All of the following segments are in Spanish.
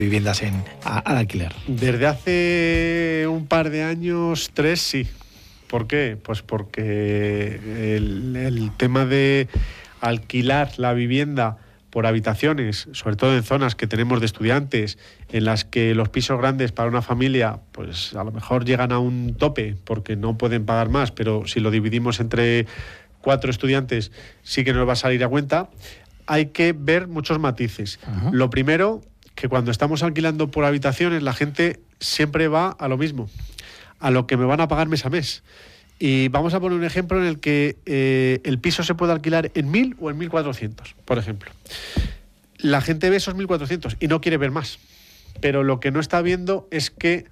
viviendas al alquiler. Desde hace un par de años, 3 sí. ¿Por qué? Pues porque el tema de alquilar la vivienda por habitaciones, sobre todo en zonas que tenemos de estudiantes, en las que los pisos grandes para una familia, pues a lo mejor llegan a un tope porque no pueden pagar más, pero si lo dividimos entre 4 estudiantes sí que nos va a salir a cuenta. Hay que ver muchos matices. Uh-huh. Lo primero, que cuando estamos alquilando por habitaciones, la gente siempre va a lo mismo, a lo que me van a pagar mes a mes. Y vamos a poner un ejemplo en el que el piso se puede alquilar en 1.000 o en 1.400, por ejemplo. La gente ve esos 1.400 y no quiere ver más. Pero lo que no está viendo es que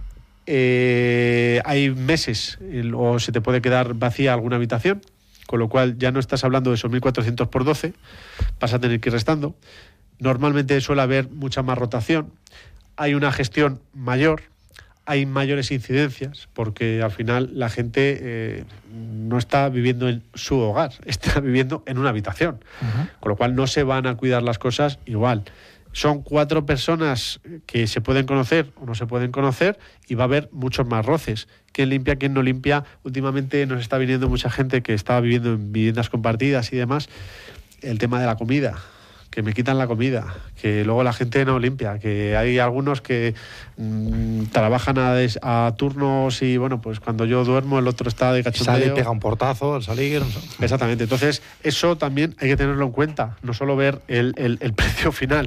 hay meses o se te puede quedar vacía alguna habitación, con lo cual ya no estás hablando de esos 1.400 por 12, vas a tener que ir restando. Normalmente suele haber mucha más rotación, hay una gestión mayor, hay mayores incidencias, porque al final la gente no está viviendo en su hogar, está viviendo en una habitación, uh-huh. Con lo cual no se van a cuidar las cosas igual. Son 4 personas que se pueden conocer o no se pueden conocer y va a haber muchos más roces. ¿Quién limpia, quién no limpia? Últimamente nos está viniendo mucha gente que está viviendo en viviendas compartidas y demás. El tema de la comida, que me quitan la comida, que luego la gente no limpia, que hay algunos que trabajan a turnos y bueno, pues cuando yo duermo el otro está de cachondeo. Sale y pega un portazo al salir. Exactamente, entonces eso también hay que tenerlo en cuenta, no solo ver el precio final.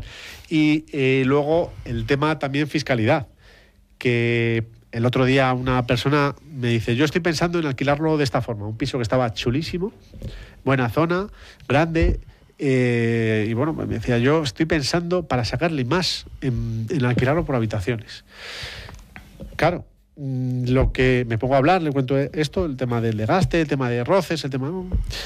Y luego el tema también fiscalidad, que el otro día una persona me dice, yo estoy pensando en alquilarlo de esta forma, un piso que estaba chulísimo, buena zona, grande. Y bueno, me decía, yo estoy pensando para sacarle más en alquilarlo por habitaciones. Claro, lo que me pongo a hablar, le cuento esto, el tema del desgaste, el tema de roces, el tema...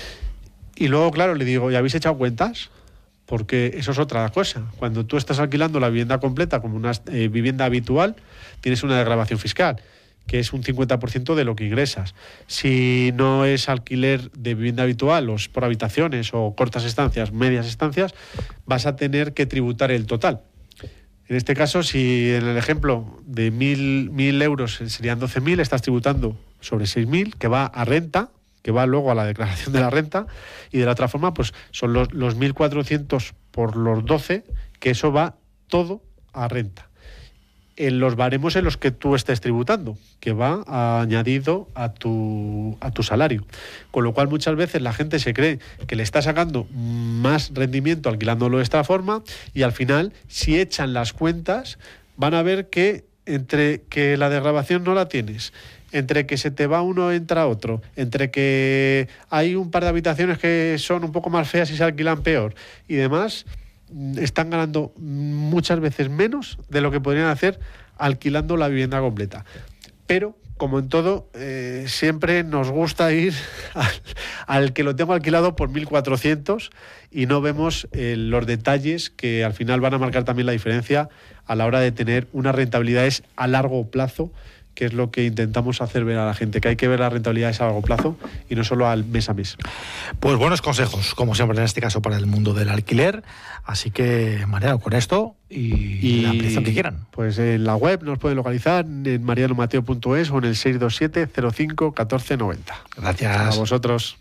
Y luego, claro, le digo, ¿y habéis echado cuentas? Porque eso es otra cosa. Cuando tú estás alquilando la vivienda completa como una vivienda habitual, tienes una desgravación fiscal, que es un 50% de lo que ingresas. Si no es alquiler de vivienda habitual, o por habitaciones, o cortas estancias, medias estancias, vas a tener que tributar el total. En este caso, si en el ejemplo de 1.000 euros serían 12.000, estás tributando sobre 6.000, que va a renta, que va luego a la declaración de la renta, y de la otra forma, pues son los 1.400 por los 12, que eso va todo a renta. En los baremos en los que tú estés tributando, que va añadido a tu salario. Con lo cual muchas veces la gente se cree que le está sacando más rendimiento alquilándolo de esta forma y al final, si echan las cuentas, van a ver que entre que la desgravación no la tienes, entre que se te va uno, entra otro, entre que hay un par de habitaciones que son un poco más feas y se alquilan peor y demás, están ganando muchas veces menos de lo que podrían hacer alquilando la vivienda completa. Pero, como en todo, siempre nos gusta ir al que lo tengo alquilado por 1.400 y no vemos los detalles que al final van a marcar también la diferencia a la hora de tener unas rentabilidades a largo plazo, que es lo que intentamos hacer ver a la gente, que hay que ver las rentabilidades a largo plazo y no solo al mes a mes. Pues buenos consejos, como siempre en este caso para el mundo del alquiler, así que Mariano, con esto y la ampliación que quieran. Pues en la web nos pueden localizar en marianomateo.es o en el 627 05 14 90. Gracias. A vosotros.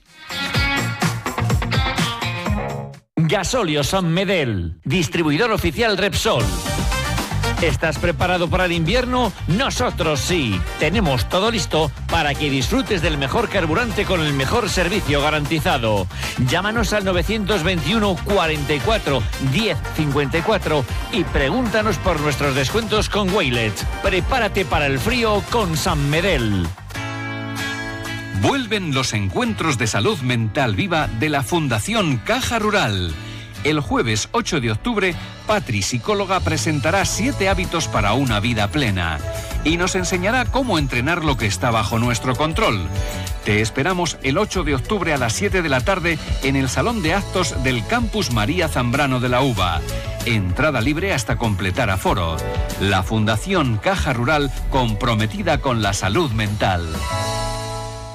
Gasóleo San Medel, distribuidor oficial Repsol. ¿Estás preparado para el invierno? Nosotros sí. Tenemos todo listo para que disfrutes del mejor carburante con el mejor servicio garantizado. Llámanos al 921 44 10 54 y pregúntanos por nuestros descuentos con Waylet. Prepárate para el frío con San Medel. Vuelven los encuentros de salud mental viva de la Fundación Caja Rural. El jueves 8 de octubre, Patri, psicóloga, presentará 7 hábitos para una vida plena y nos enseñará cómo entrenar lo que está bajo nuestro control. Te esperamos el 8 de octubre a las 7 de la tarde en el Salón de Actos del Campus María Zambrano de la UBA. Entrada libre hasta completar aforo. La Fundación Caja Rural, comprometida con la salud mental.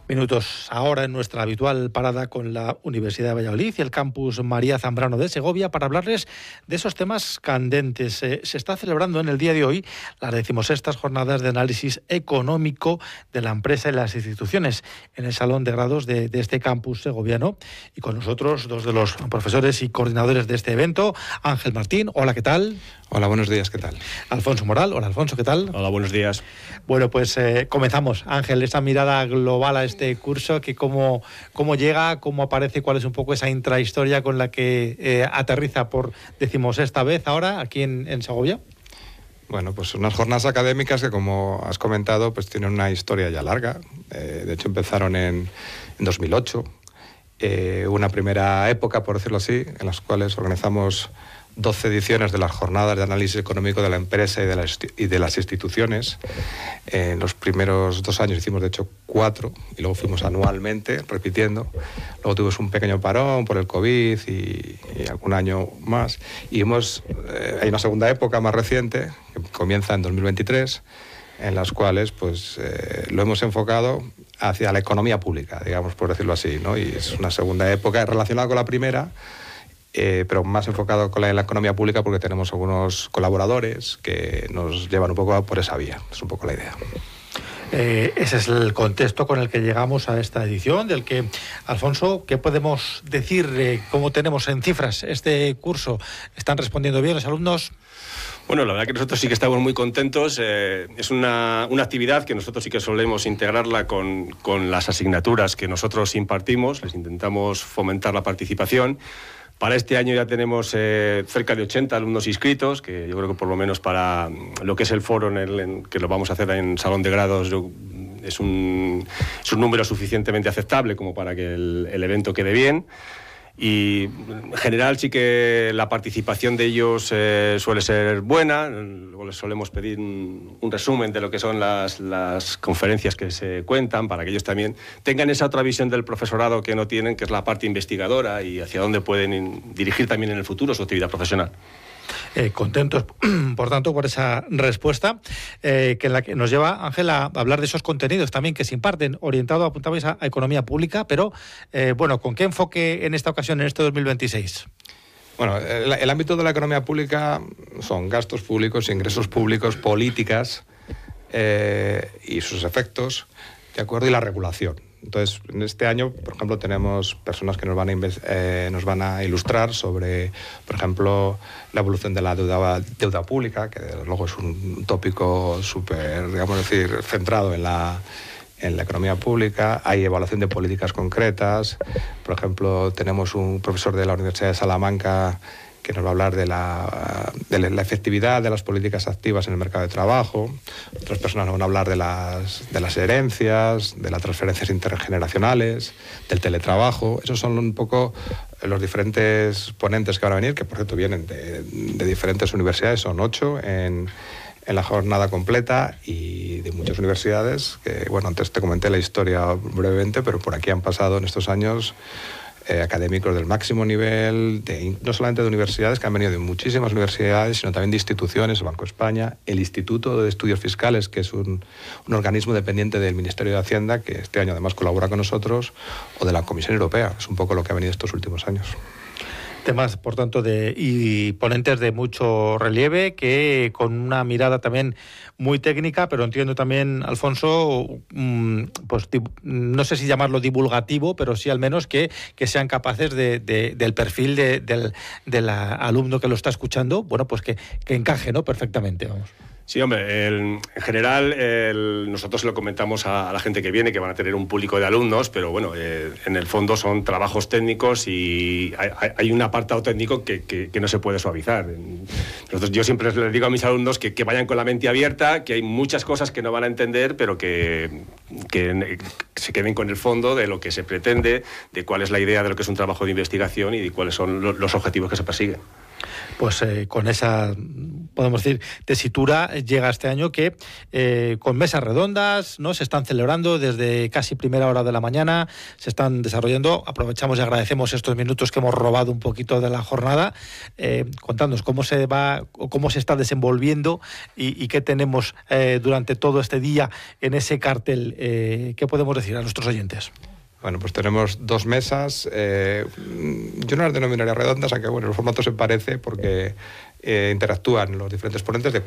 Minutos ahora en nuestra habitual parada con la Universidad de Valladolid y el campus María Zambrano de Segovia para hablarles de esos temas candentes. Se está celebrando en el día de hoy las 16ª jornadas de análisis económico de la empresa y las instituciones en el salón de grados de este campus segoviano. Y con nosotros dos de los profesores y coordinadores de este evento, Ángel Martín. Hola, ¿qué tal? Hola, buenos días, ¿qué tal? Alfonso Moral. Hola, Alfonso, ¿qué tal? Hola, buenos días. Bueno, pues comenzamos. Ángel, esa mirada global a este curso, que cómo llega, cómo aparece, cuál es un poco esa intrahistoria con la que aterriza por 16ª vez ahora aquí en Segovia. Bueno, pues unas jornadas académicas que, como has comentado, pues tienen una historia ya larga. De hecho, empezaron en 2008. Una primera época, por decirlo así, en las cuales organizamos 12 ediciones de las jornadas de análisis económico de la empresa y de las instituciones. En los primeros 2 años hicimos, de hecho, 4, y luego fuimos anualmente, repitiendo. Luego tuvimos un pequeño parón por el COVID y algún año más. Y hay una segunda época más reciente, que comienza en 2023, en las cuales pues, lo hemos enfocado hacia la economía pública, digamos, por decirlo así, ¿no? Y es una segunda época relacionada con la primera, pero más enfocado en la economía pública, porque tenemos algunos colaboradores que nos llevan un poco por esa vía. Es un poco la idea. Ese es el contexto con el que llegamos a esta edición, del que, Alfonso, ¿qué podemos decir? ¿Cómo tenemos en cifras este curso? ¿Están respondiendo bien los alumnos? Bueno, la verdad que nosotros sí que estamos muy contentos. Es una actividad que nosotros sí que solemos integrarla con las asignaturas que nosotros impartimos. Les intentamos fomentar la participación. Para este año ya tenemos cerca de 80 alumnos inscritos, que yo creo que por lo menos para lo que es el foro que lo vamos a hacer en Salón de Grados es un número suficientemente aceptable como para que el evento quede bien. Y en general sí que la participación de ellos suele ser buena. Luego les solemos pedir un resumen de lo que son las conferencias que se cuentan, para que ellos también tengan esa otra visión del profesorado que no tienen, que es la parte investigadora y hacia dónde pueden dirigir también en el futuro su actividad profesional. Contentos, por tanto, por esa respuesta, que en la que nos lleva, Ángel, a hablar de esos contenidos también que se imparten, orientado, apuntabais, a economía pública, pero, bueno, ¿con qué enfoque en esta ocasión, en este 2026? Bueno, el ámbito de la economía pública son gastos públicos, ingresos públicos, políticas y sus efectos, ¿de acuerdo? Y la regulación. Entonces, en este año, por ejemplo, tenemos personas que nos van a ilustrar sobre, por ejemplo, la evolución de la deuda pública, que desde luego es un tópico súper, digamos decir, centrado en la economía pública. Hay evaluación de políticas concretas. Por ejemplo, tenemos un profesor de la Universidad de Salamanca que nos va a hablar de la efectividad de las políticas activas en el mercado de trabajo. Otras personas nos van a hablar de las herencias, de las transferencias intergeneracionales, del teletrabajo. Esos son un poco los diferentes ponentes que van a venir, que por cierto vienen de diferentes universidades, son 8 en la jornada completa, y de muchas universidades que, bueno, antes te comenté la historia brevemente, pero por aquí han pasado en estos años académicos del máximo nivel, no solamente de universidades, que han venido de muchísimas universidades, sino también de instituciones, el Banco de España, el Instituto de Estudios Fiscales, que es un organismo dependiente del Ministerio de Hacienda, que este año además colabora con nosotros, o de la Comisión Europea. Es un poco lo que ha venido estos últimos años. Temas, por tanto, y ponentes de mucho relieve, que con una mirada también muy técnica, pero entiendo también, Alfonso, pues no sé si llamarlo divulgativo, pero sí al menos que sean capaces del perfil del alumno que lo está escuchando, bueno, pues que encaje, ¿no?, perfectamente, vamos. Sí, hombre, en general nosotros lo comentamos a la gente que viene, que van a tener un público de alumnos, pero bueno, en el fondo son trabajos técnicos y hay un apartado técnico que no se puede suavizar. Yo siempre les digo a mis alumnos que vayan con la mente abierta, que hay muchas cosas que no van a entender, pero que se queden con el fondo de lo que se pretende, de cuál es la idea de lo que es un trabajo de investigación y de cuáles son los objetivos que se persiguen. Pues con esa, podemos decir, tesitura llega este año que con mesas redondas, ¿no? Se están celebrando desde casi primera hora de la mañana, se están desarrollando. Aprovechamos y agradecemos estos minutos que hemos robado un poquito de la jornada, contándonos cómo se va o cómo se está desenvolviendo y qué tenemos durante todo este día en ese cartel. ¿Qué podemos decir a nuestros oyentes? Bueno, pues tenemos 2 mesas. Yo no las denominaría redondas, aunque bueno, el formato se parece porque interactúan los diferentes ponentes de